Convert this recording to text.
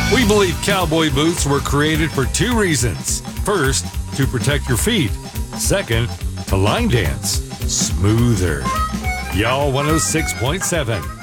We believe cowboy boots were created for two reasons. First, to protect your feet. Second, to line dance smoother. Y'all 106.7.